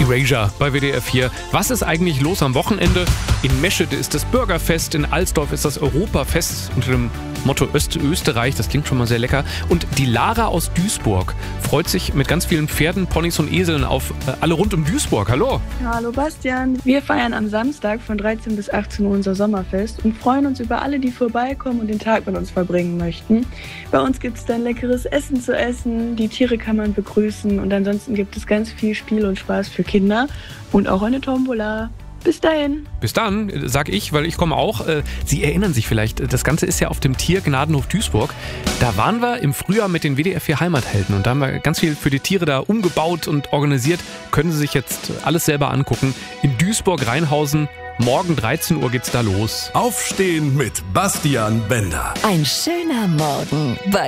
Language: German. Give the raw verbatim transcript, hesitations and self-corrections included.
Erasure bei W D R vier. Was ist eigentlich los am Wochenende? In Meschede ist das Bürgerfest, in Alsdorf ist das Europafest unter dem Motto Österreich. Das klingt schon mal sehr lecker. Und die Lara aus Duisburg freut sich mit ganz vielen Pferden, Ponys und Eseln auf äh, alle rund um Duisburg. Hallo! Hallo Bastian. Wir feiern am Samstag von dreizehn bis achtzehn Uhr unser Sommerfest und freuen uns über alle, die vorbeikommen und den Tag mit uns verbringen möchten. Bei uns gibt es dann leckeres Essen zu essen, die Tiere kann man begrüßen und ansonsten gibt es ganz viel Spiel und Spaß für Kinder und auch eine Tombola. Bis dahin. Bis dann, sag ich, weil ich komme auch. Sie erinnern sich vielleicht, das Ganze ist ja auf dem Tiergnadenhof Duisburg. Da waren wir im Frühjahr mit den W D R vier Heimathelden und da haben wir ganz viel für die Tiere da umgebaut und organisiert. Können Sie sich jetzt alles selber angucken. In Duisburg-Rheinhausen, morgen dreizehn Uhr geht's da los. Aufstehen mit Bastian Bender. Ein schöner Morgen bei